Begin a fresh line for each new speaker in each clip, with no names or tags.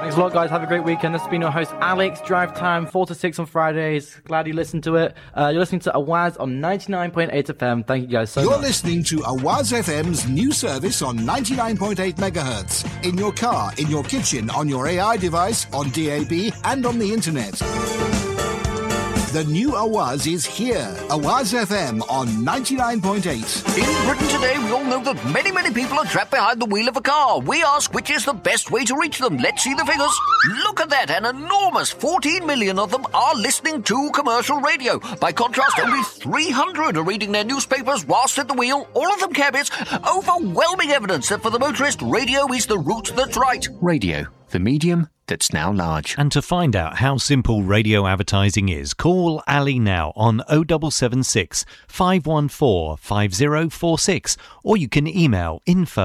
Thanks a lot, guys. Have a great weekend. This has been your host, Alex. Drive time, 4 to 6 on Fridays. Glad you listened to it. You're listening to Awaz on 99.8 FM. Thank you guys so much.
You're listening to Awaz FM's new service on 99.8 megahertz. In your car, in your kitchen, on your AI device, on DAB, and on the internet. The new Awaz is here. Awaz FM on 99.8.
In Britain today, we all know that many people are trapped behind the wheel of a car. We ask which is the best way to reach them. Let's see the figures. Look at that. An enormous 14 million of them are listening to commercial radio. By contrast, only 300 are reading their newspapers whilst at the wheel. All of them cabbies. Overwhelming evidence that for the motorist, radio is the route that's right.
Radio, the medium that's now large.
And to find out how simple radio advertising is, call Ali now on 0776 514 5046, or you can email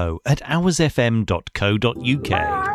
info@hoursfm.co.uk.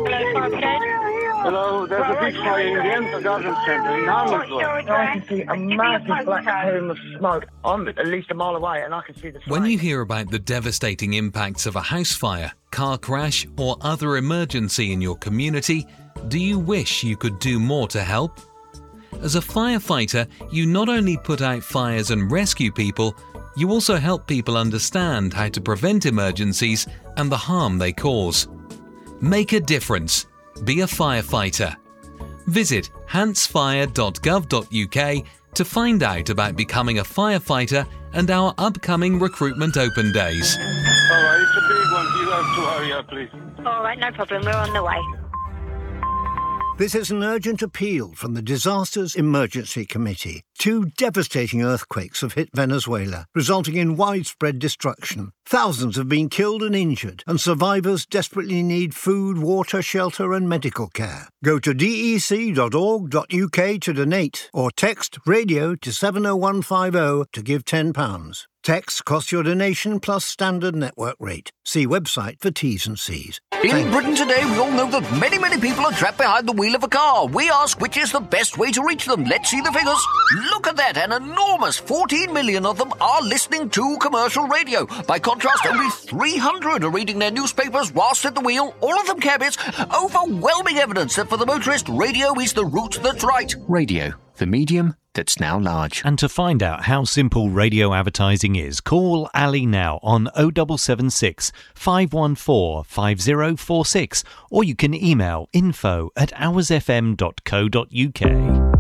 Hello, there's a big fire in the Enfield Garden Centre in Hammersmith. I can see a massive black plume of smoke. I'm at least a mile away and I can see the fire.
When you hear about the devastating impacts of a house fire, car crash or other emergency in your community, do you wish you could do more to help? As a firefighter, you not only put out fires and rescue people, you also help people understand how to prevent emergencies and the harm they cause. Make a difference. Be a firefighter. Visit hantsfire.gov.uk to find out about becoming a firefighter and our upcoming recruitment open days.
All right, it's a big one. You have to hurry up, please.
All right, no problem. We're on the way.
This is an urgent appeal from the Disasters Emergency Committee. 2 devastating earthquakes have hit Venezuela, resulting in widespread destruction. Thousands have been killed and injured, and survivors desperately need food, water, shelter and medical care. Go to dec.org.uk to donate, or text radio to 70150 to give £10. Text costs your donation plus standard network rate. See website for T's and C's.
In Britain today, we all know that many people are trapped behind the wheel of a car. We ask which is the best way to reach them. Let's see the figures. Look at that. An enormous 14 million of them are listening to commercial radio. By contrast, only 300 are reading their newspapers whilst at the wheel. All of them cabbies. Overwhelming evidence that for the motorist, radio is the route that's right.
Radio, the medium that's now large.
And to find out how simple radio advertising is, call Ali now on 0776 514 5046, or you can email info@hoursfm.co.uk.